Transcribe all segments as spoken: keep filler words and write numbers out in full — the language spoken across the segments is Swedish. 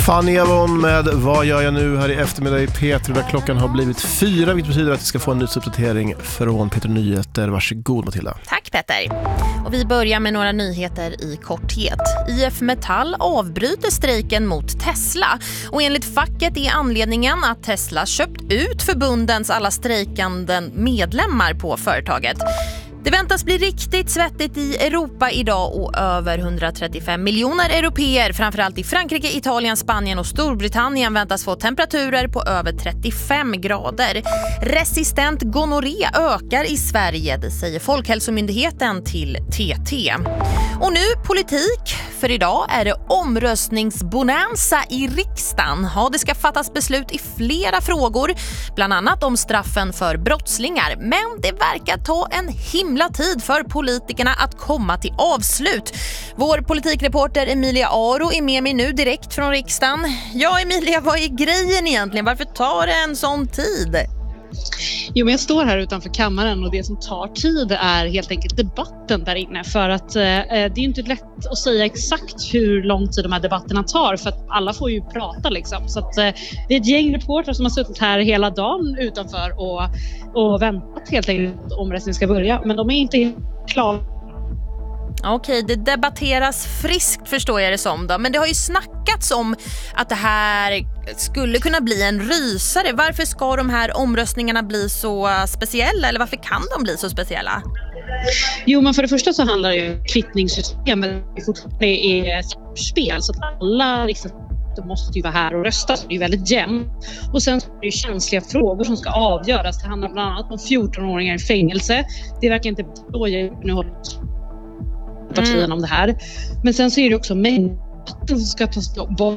Fanny Avon med Vad gör jag nu här i eftermiddag i P tre där klockan har blivit fyra, vilket betyder att vi ska få en nyhetsuppdatering från P tre Nyheter. Varsågod Matilda. Tack Petter. Och vi börjar med några nyheter i korthet. I F Metall avbryter strejken mot Tesla och enligt facket är anledningen att Tesla köpt ut förbundens alla strejkande medlemmar på företaget. Det väntas bli riktigt svettigt i Europa idag och över hundratrettiofem miljoner europeer, framförallt i Frankrike, Italien, Spanien och Storbritannien väntas få temperaturer på över trettiofem grader. Resistent gonorré ökar i Sverige, det säger Folkhälsomyndigheten till T T. Och nu politik, för idag är det omröstningsbonanza i riksdagen. Ja, det ska fattas beslut i flera frågor, bland annat om straffen för brottslingar. Men det verkar ta en himla tid för politikerna att komma till avslut. Vår politikreporter Emilia Aro är med mig nu direkt från riksdagen. Ja Emilia, vad är grejen egentligen? Varför tar det en sån tid? Jo, men jag står här utanför kammaren och det som tar tid är helt enkelt debatten där inne. För att eh, det är ju inte lätt att säga exakt hur lång tid de här debatterna tar, för att alla får ju prata liksom. Så att, eh, det är ett gäng reportrar som har suttit här hela dagen utanför och, och väntat helt enkelt om omröstningen ska börja. Men de är inte klara. Okej, det debatteras friskt förstår jag det som då. Men det har ju snackats om att det här skulle kunna bli en rysare. Varför ska de här omröstningarna bli så speciella? Eller varför kan de bli så speciella? Jo, men för det första så handlar det ju om kvittningssystemet fortfarande är spel. Så att alla riksdagsledamöter måste ju vara här och rösta. Så det är ju väldigt jämnt. Och sen så är det ju känsliga frågor som ska avgöras. Det handlar bland annat om fjorton-åringar i fängelse. Det verkar inte då jag nu håller partierna mm. om det här. Men sen så är det också mängden som ska tas bort.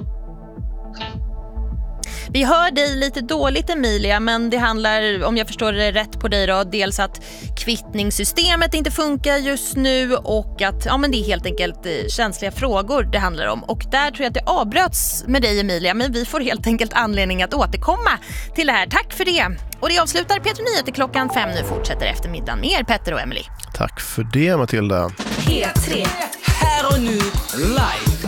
Vi hör dig lite dåligt Emilia, men det handlar, om jag förstår det rätt på dig då, dels att kvittningssystemet inte funkar just nu och att ja, men det är helt enkelt känsliga frågor det handlar om. Och där tror jag att det avbröts med dig Emilia, men vi får helt enkelt anledning att återkomma till det här. Tack för det. Och det avslutar P tre Nyheter klockan fem. Nu fortsätter eftermiddagen med er Petter och Emily. Tack för det Matilda. P tre, här och nu, live.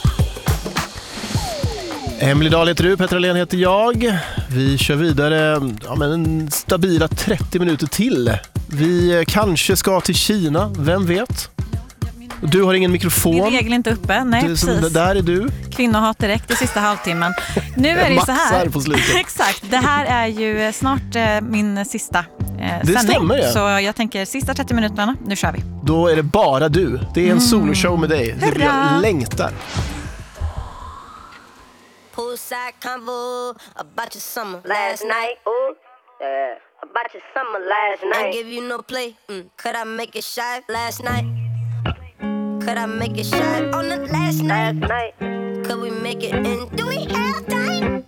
Emily Dahl heter du, Petra Len heter jag. Vi kör vidare ja, men en stabila trettio minuter till. Vi kanske ska till Kina, vem vet? Du har ingen mikrofon. Min regel inte uppe, nej du, precis. Där är du. Kvinnohat direkt i sista halvtimmen. Nu är det så här. På slutet. Exakt, det här är ju snart eh, min sista eh, det sändning. Stämmer, ja. Så jag tänker sista trettio minuterna, nu kör vi. Då är det bara du. Det är en mm. soloshow med dig. Det jag längtar. Poolside convo about your summer last night. Ooh, yeah. About your summer last night. I give you no play. Mm. Could I make it shy last night? Could I make it shy on the last night? Last night. Could we make it in? Do we have time?